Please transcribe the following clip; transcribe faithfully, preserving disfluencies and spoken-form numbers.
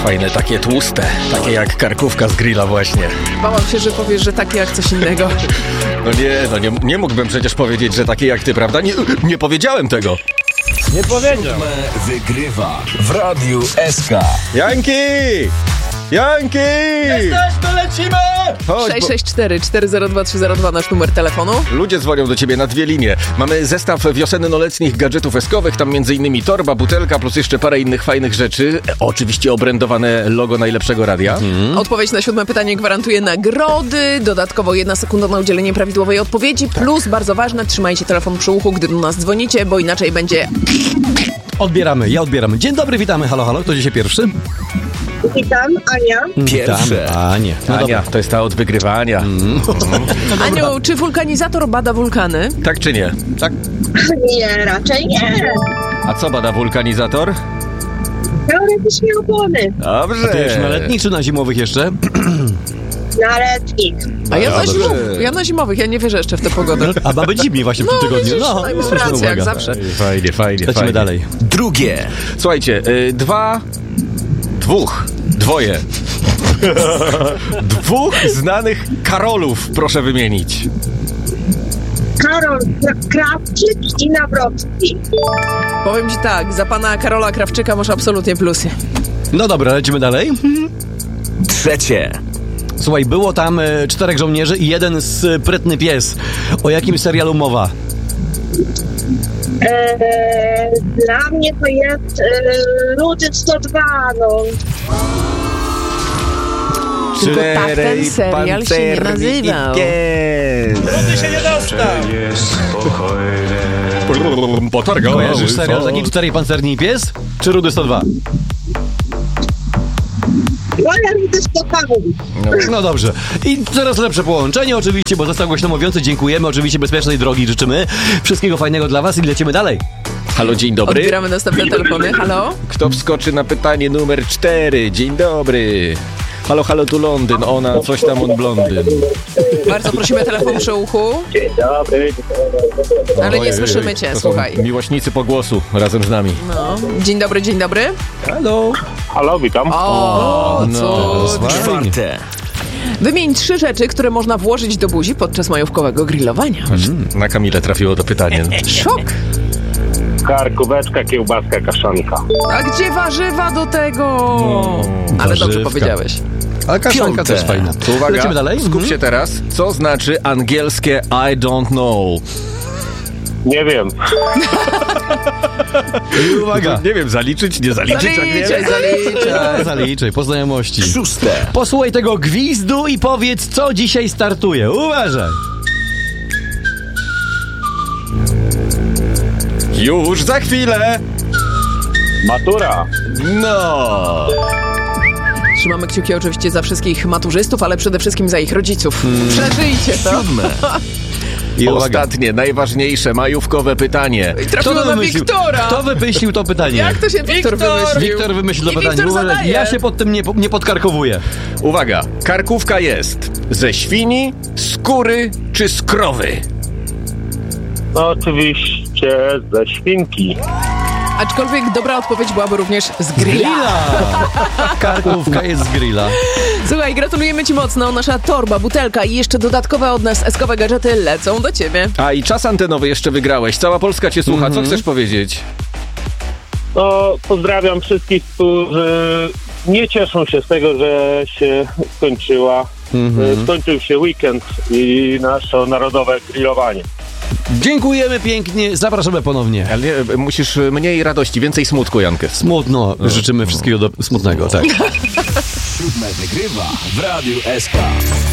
Fajne, takie tłuste, takie jak karkówka z grilla właśnie. Bałam się, że powiesz, że takie jak coś innego. No nie, no nie, nie mógłbym przecież powiedzieć, że takie jak ty, prawda? Nie, nie powiedziałem tego. Nie powiedział. Wygrywa w Radiu S K. Janki! Janki! Jesteśmy, lecimy! Chodź, sześć sześć cztery cztery zero dwa trzy zero dwa nasz numer telefonu. ludzie dzwonią do ciebie na dwie linie. Mamy zestaw wiosenno-letnich gadżetów eskowych, tam między innymi torba, butelka, plus jeszcze parę innych fajnych rzeczy. Oczywiście obrędowane logo najlepszego radia. Hmm. Odpowiedź na siódme pytanie gwarantuje nagrody, dodatkowo jedna sekunda na udzielenie prawidłowej odpowiedzi, plus bardzo ważne, trzymajcie telefon przy uchu, gdy do nas dzwonicie, bo inaczej będzie... Odbieramy, ja odbieram. Dzień dobry, witamy, halo, halo, kto dzisiaj pierwszy? Witam, Ania. Pierwsze. Witam, Anie. No Ania, to jest ta od wygrywania. Mm. Aniu, czy wulkanizator bada wulkany? Tak czy nie? Tak? Nie, raczej nie. A co bada wulkanizator? Teoretycznie opony. Dobrze. To już na letnich czy na zimowych jeszcze? Na letnich. A ja na, Dobrze. zimowych, ja na zimowych, ja nie wierzę jeszcze w tę pogodę. A ma być zimniej właśnie w tym No, tygodniu. widzisz, No, no, słuszna rację, jak uwaga. zawsze. Fajnie, fajnie, Lecimy fajnie. dalej. Drugie. Słuchajcie, y, dwa... Dwóch. Dwoje. Dwóch znanych Karolów proszę wymienić. Karol Kra- Krawczyk i Nawrocki. Powiem ci tak, za pana Karola Krawczyka masz absolutnie plusy. No dobra, lecimy dalej. Trzecie. Słuchaj, było tam e, czterech żołnierzy i jeden sprytny pies. O jakim serialu mowa? Eee, dla mnie to jest e, Ludy sto dwa, no. Tylko tak ten serial się nie nazywał. Rudy się nie dostał. Kojarzysz serial taki Czterej Pancerni Pies? Czy Rudy sto dwa? Moja Ludy sto dwa mówi. No dobrze. I coraz lepsze połączenie oczywiście, bo został głośno mówiący. Dziękujemy, oczywiście bezpiecznej drogi życzymy. Wszystkiego fajnego dla was i lecimy dalej. Halo, dzień dobry. Odbieramy następne telefony. Halo? Kto wskoczy na pytanie numer cztery? Dzień dobry. Halo, halo, tu Londyn, ona, coś tam on blondyn. Bardzo prosimy telefon przy uchu. Dzień dobry. Ale Oj, nie oj, słyszymy oj, cię, to są słuchaj. miłośnicy pogłosu razem z nami. No. Dzień dobry, dzień dobry. Halo. Halo, witam. O, no, cud. Czwarte. Wymień trzy rzeczy, które można włożyć do buzi podczas majówkowego grillowania. Na Kamilę trafiło to pytanie. Szok. Karkóweczka, kiełbaska, kaszanka. A gdzie warzywa do tego? Ale dobrze warzywka. powiedziałeś. A kaszanka Piąte. też fajna. To uwaga, Lecimy dalej. skup się teraz. Co znaczy angielskie I don't know? Nie wiem. I uwaga. Nie wiem, zaliczyć, nie zaliczyć, jak nie Zaliczaj, zaliczaj. Zaliczaj, po znajomości. Szóste. Posłuchaj tego gwizdu i powiedz, co dzisiaj startuje. Uważaj. Już za chwilę. Matura. No. Trzymamy kciuki oczywiście za wszystkich maturzystów, ale przede wszystkim za ich rodziców. Przeżyjcie to. Siódme. I uwaga. Ostatnie, najważniejsze, majówkowe pytanie. I trafiło na wymyślił? Wiktora. Kto wymyślił to pytanie? Jak to się Wiktor, Wiktor! wymyślił? Wiktor wymyślił to I pytanie. Wiktor Uwaga, zadaje. ja się pod tym nie, nie podkarkowuję. Uwaga, karkówka jest ze świni, skóry czy z krowy? No oczywiście ze świnki. Aczkolwiek dobra odpowiedź byłaby również z grilla. Grilla! Karkówka jest z grilla. Słuchaj, gratulujemy ci mocno. Nasza torba, butelka i jeszcze dodatkowe od nas eskowe gadżety lecą do ciebie. A i czas antenowy jeszcze wygrałeś. Cała Polska cię słucha. Co chcesz powiedzieć? No, pozdrawiam wszystkich, którzy nie cieszą się z tego, że się skończyła. e, Skończył się weekend i nasze narodowe grillowanie. Dziękujemy pięknie, zapraszamy ponownie. Ale nie, musisz mniej radości, więcej smutku, Jankę. Smutno, życzymy wszystkiego do, smutnego, tak. Siódme wygrywa w Radiu S K.